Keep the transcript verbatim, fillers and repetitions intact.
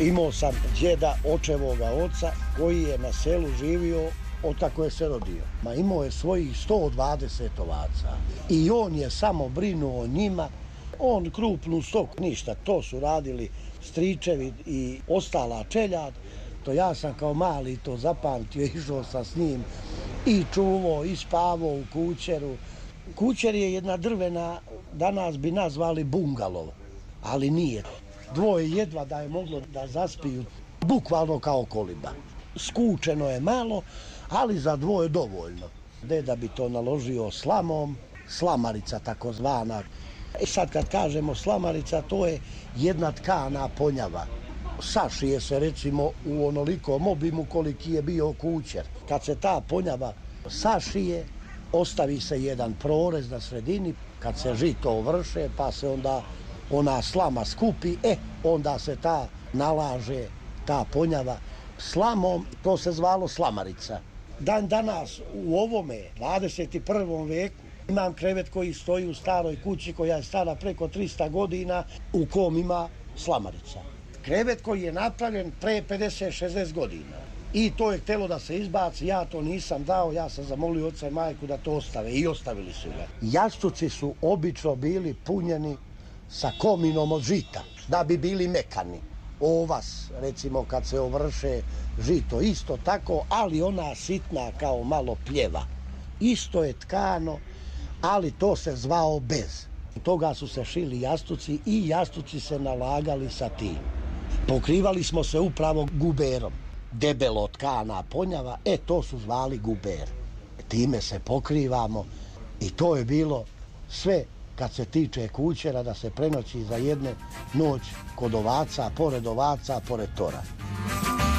Imao sam djeda, očevoga oca, koji je na selu živio od kako je se rodio. Ma imao je svojih sto dvadeset ovaca i on je samo brinuo o njima. On krupnu stoku, ništa, to su radili stričevi i ostala čeljad. To ja sam kao mali to zapamtio, išao sam s njim i čuvao i spavao u kućeru. Kućer je jedna drvena, danas bi nazvali bungalov, ali nije. Dvoje jedva da je moglo da zaspiju, bukvalno kao koliba. Skučeno je malo, ali za dvoje dovoljno. Deda bi to naložio slamom, slamarica takozvana. I sad kad kažemo slamarica, to je jedna tkana ponjava. Sašije se recimo u onolikom obimu koliki je bio kućer. Kad se ta ponjava sašije, ostavi se jedan prorez na sredini, kad se žito ovrše, pa se onda ona slama skupi, e, onda se ta nalaže, ta ponjava slamom, to se zvalo slamarica. Dan danas u ovome dvadeset prvom veku imam krevet koji stoji u staroj kući koja je stara preko trista godina, u kom ima slamarica. Krevet koji je napravljen pre pedeset šezdeset godina. I to je htjelo da se izbaci, ja to nisam dao, ja sam zamolio oca i majku da to ostave i ostavili su ga. Jastuci su obično bili punjeni sa kominom od žita, da bi bili mekani. Ovas, recimo kad se ovrše žito, isto tako, ali ona sitna kao malo pljeva. Isto je tkano, ali to se zvao bez. Toga su se šili jastuci i jastuci se nalagali sa tim. Pokrivali smo se upravo guberom. Debelo tkana ponjava, e to su zvali guber. Time se pokrivamo i to je bilo sve kad se tiče kućera, da se prenoći za jedne noć kod ovaca, pored ovaca, pored tora.